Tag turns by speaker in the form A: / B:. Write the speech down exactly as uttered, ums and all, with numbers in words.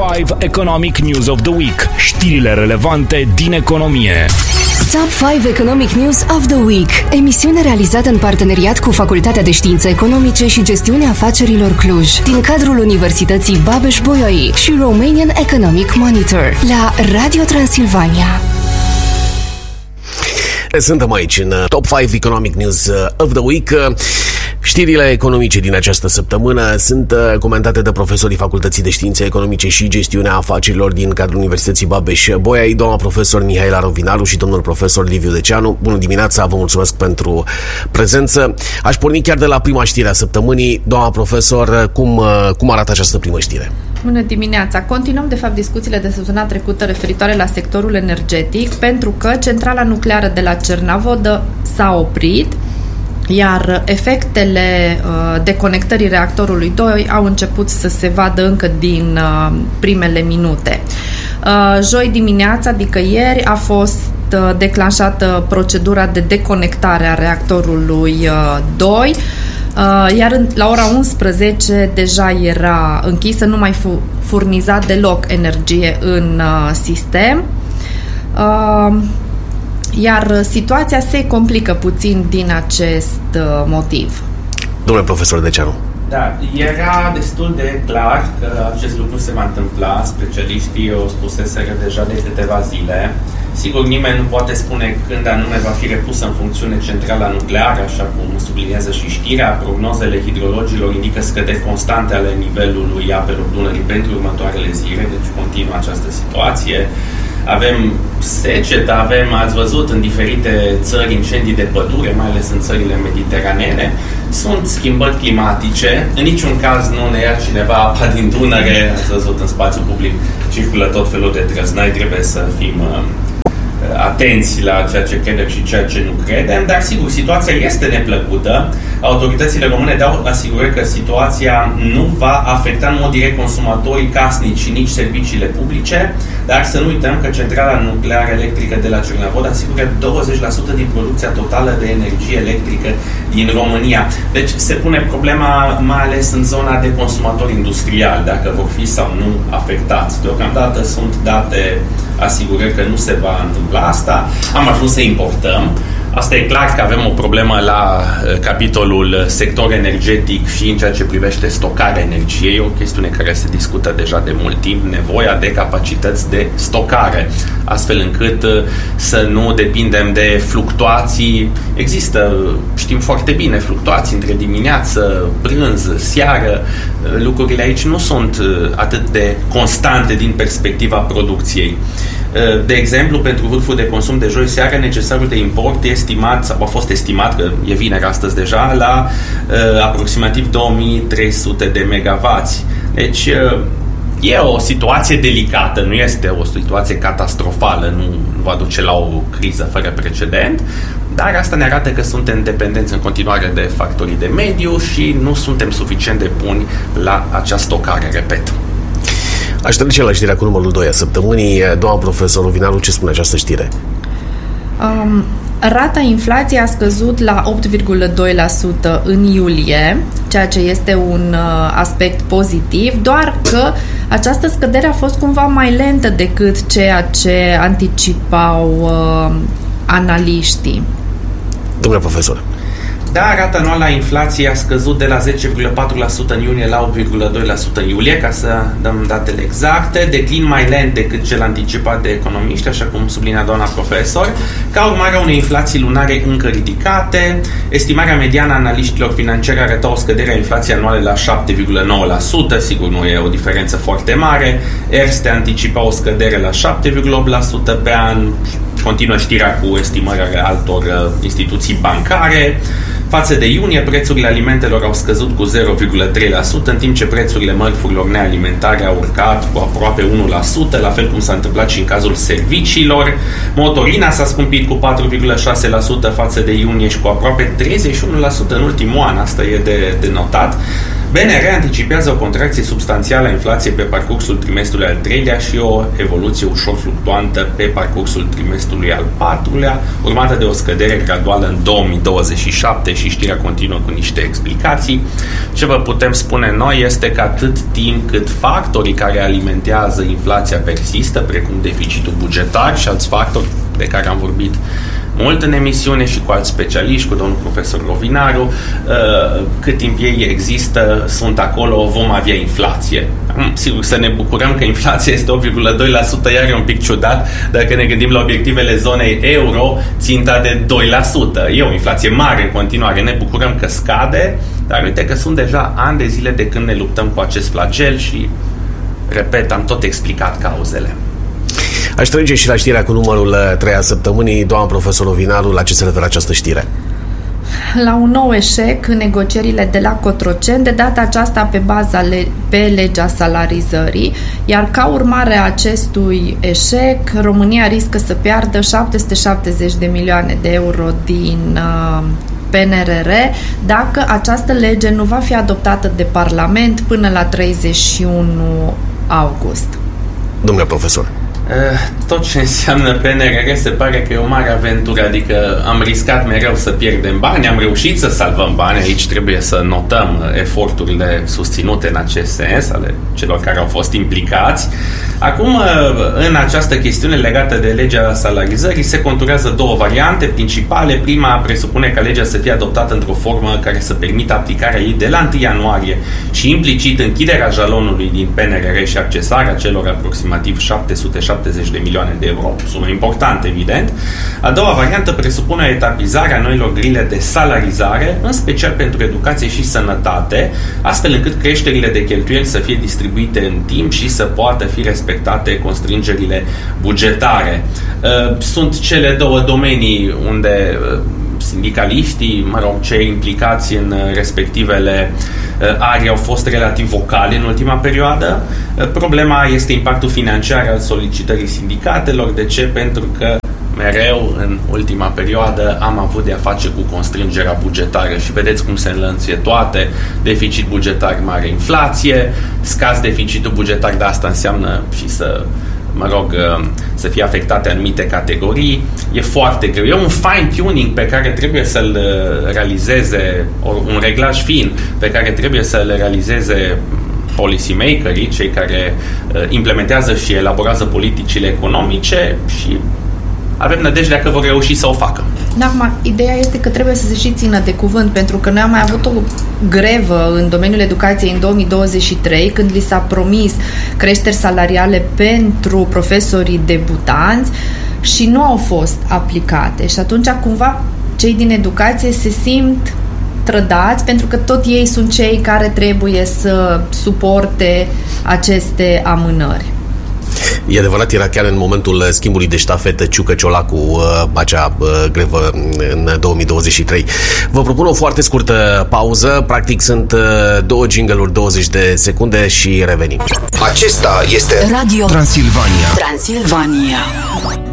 A: cinci Economic News of the Week. Știrile relevante din economie.
B: Top cinci Economic News of the Week. Emisiune realizată în parteneriat cu Facultatea de Științe Economice și Gestiunea Afacerilor Cluj, din cadrul Universității Babeș-Bolyai și Romanian Economic Monitor, la Radio Transilvania.
C: Suntem aici în Top cinci Economic News of the Week. Știrile economice din această săptămână sunt comentate de profesorii Facultății de Științe Economice și Gestiunea Afacerilor din cadrul Universității Babeș-Bolyai, doamna profesor Mihaela Rovinaru și domnul profesor Liviu Deceanu. Bună dimineața, vă mulțumesc pentru prezență. Aș porni chiar de la prima știre a săptămânii. Doamna profesor, cum, cum arată această primă știre?
D: Bună dimineața! Continuăm, de fapt, discuțiile de săptămâna trecută referitoare la sectorul energetic, pentru că centrala nucleară de la Cernavodă s-a oprit, iar efectele uh, deconectării reactorului doi au început să se vadă încă din uh, primele minute. Uh, joi dimineața, adică ieri, a fost uh, declanșată procedura de deconectare a reactorului uh, doi, uh, iar în, la ora unsprezece deja era închisă, nu mai fu- furniza deloc energie în uh, sistem. Uh, Iar situația se complică puțin din acest motiv.
C: Domnule profesor Deceanu.
E: Da, era destul de clar că acest lucru se va întâmpla. Specialiștii o spuseseră deja de câteva zile. Sigur, nimeni nu poate spune când anume va fi repusă în funcțiune centrala nucleară, așa cum subliniază și știrea. Prognozele hidrologilor indică scăderi constante ale nivelului apelor Dunării pentru următoarele zile, deci continuă această situație. Avem secetă, avem, ați văzut, în diferite țări incendii de pădure, mai ales în țările mediteranene. Sunt schimbări climatice. În niciun caz nu ne ia cineva apa din Dunăre. Ați văzut, în spațiu public circulă tot felul de trăznăi. Trebuie să fim uh, atenți la ceea ce credem și ceea ce nu credem, dar sigur, situația este neplăcută. Autoritățile române dau asigurări că situația nu va afecta în mod direct consumatorii casnici și nici serviciile publice, dar să nu uităm că centrala nucleară electrică de la Cernavodă asigură douăzeci la sută din producția totală de energie electrică din România. Deci se pune problema mai ales în zona de consumatori industriali, dacă vor fi sau nu afectați. Deocamdată sunt date asigurări că nu se va întâmpla asta. Am ajuns să importăm. Asta e clar că avem o problemă la uh, capitolul sector energetic și în ceea ce privește stocarea energiei, o chestiune care se discută deja de mult timp, nevoia de capacități de stocare, astfel încât uh, să nu depindem de fluctuații. Există, știm foarte bine, fluctuații între dimineață, prânz, seară. Uh, lucrurile aici nu sunt uh, atât de constante din perspectiva producției. De exemplu, pentru vârful de consum de joi seară, necesarul de import e estimat, sau a fost estimat, că e vineri astăzi deja, la uh, aproximativ două mii trei sute de megawatts. Deci, uh, e o situație delicată, nu este o situație catastrofală, nu, nu va duce la o criză fără precedent, dar asta ne arată că suntem dependenți în continuare de factorii de mediu și nu suntem suficient de buni la acea stocare, repet.
C: Aș trece la știrea cu numărul doi a săptămânii. Doamna profesor Rovinaru, ce spune această știre?
D: Um, rata inflației a scăzut la opt virgulă doi la sută în iulie, ceea ce este un uh, aspect pozitiv, doar că această scădere a fost cumva mai lentă decât ceea ce anticipau uh, analiștii.
C: Domnule profesor.
E: Da, rata anuală a inflației a scăzut de la zece virgulă patru la sută în iunie la opt virgulă doi la sută în iulie, ca să dăm datele exacte, declin mai lent decât cel anticipat de economiști, așa cum sublinea doamna profesor, ca urmare a unei inflații lunare încă ridicate. Estimarea mediană a analiștilor financiari arăta o scădere a inflației anuale la șapte virgulă nouă la sută, sigur nu e o diferență foarte mare. Erste anticipa o scădere la șapte virgulă opt la sută pe an, continuă știrea cu estimările altor uh, instituții bancare. Față de iunie, prețurile alimentelor au scăzut cu zero virgulă trei la sută, în timp ce prețurile mărfurilor nealimentare au urcat cu aproape unu la sută, la fel cum s-a întâmplat și în cazul serviciilor. Motorina s-a scumpit cu patru virgulă șase la sută față de iunie și cu aproape treizeci și unu la sută în ultimul an, asta e de, de notat. B N R anticipează o contracție substanțială a inflației pe parcursul trimestrului al treilea și o evoluție ușor fluctuantă pe parcursul trimestrului al patrulea, urmată de o scădere graduală în două mii douăzeci și șapte și știrea continuă cu niște explicații. Ce vă putem spune noi este că atât timp cât factorii care alimentează inflația persistă, precum deficitul bugetar și alți factori de care am vorbit mult în emisiune și cu alți specialiști, cu domnul profesor Rovinaru, cât timp ei există, sunt acolo, vom avea inflație. Sigur, să ne bucurăm că inflația este opt virgulă doi la sută, iar e un pic ciudat dacă ne gândim la obiectivele zonei euro, ținta de doi la sută. E o inflație mare în continuare, ne bucurăm că scade, dar uite că sunt deja ani de zile de când ne luptăm cu acest flagel și, repet, am tot explicat cauzele.
C: Aș trece și la știrea cu numărul trei a săptămânii. Doamna profesor Rovinaru, la ce se referă această știre?
D: La un nou eșec în negocierile de la Cotroceni, de data aceasta pe baza le- pe legea salarizării, iar ca urmare a acestui eșec, România riscă să piardă șapte sute șaptezeci de milioane de euro din uh, P N R R dacă această lege nu va fi adoptată de Parlament până la treizeci și unu august.
C: Domnule profesor.
E: Tot ce înseamnă P N R R se pare că e o mare aventură, adică am riscat mereu să pierdem bani, am reușit să salvăm bani, aici trebuie să notăm eforturile susținute în acest sens ale celor care au fost implicați. Acum, în această chestiune legată de legea salarizării, se conturează două variante principale. Prima presupune ca legea să fie adoptată într-o formă care să permită aplicarea ei de la întâi ianuarie și implicit închiderea jalonului din P N R R și accesarea celor aproximativ șapte sute șaptezeci de milioane de euro, sumă importantă, evident. A doua variantă presupune etapizarea noilor grile de salarizare, în special pentru educație și sănătate, astfel încât creșterile de cheltuieli să fie distribuite în timp și să poată fi respectate constrângerile bugetare. Sunt cele două domenii unde sindicaliștii, mă rog, cei implicați în respectivele arii au fost relativ vocali în ultima perioadă. Problema este impactul financiar al solicitării sindicatelor. De ce? Pentru că mereu în ultima perioadă am avut de a face cu constrângerea bugetară și vedeți cum se înlănțuie toate, deficit bugetar mare, inflație, scaz deficitul bugetar, dar asta înseamnă și să mă rog, să fie afectate anumite categorii. E foarte greu. E un fine-tuning pe care trebuie să-l realizeze, un reglaj fin pe care trebuie să-l realizeze policymakerii, cei care implementează și elaborează politicile economice, și avem nădejdea că vor reuși să o facă.
D: Da, acum, ideea este că trebuie să se și țină de cuvânt, pentru că noi am mai avut o grevă în domeniul educației în două mii douăzeci și trei, când li s-a promis creșteri salariale pentru profesorii debutanți și nu au fost aplicate. Și atunci, cumva, cei din educație se simt trădați, pentru că tot ei sunt cei care trebuie să suporte aceste amânări.
C: E adevărat, era chiar în momentul schimbului de ștafetă Ciucă-Ciolacu uh, acea uh, grevă în două mii douăzeci și trei. Vă propun o foarte scurtă pauză. Practic sunt uh, două jingle-uri, douăzeci de secunde și revenim.
F: Acesta este Radio Transilvania.
G: Transilvania.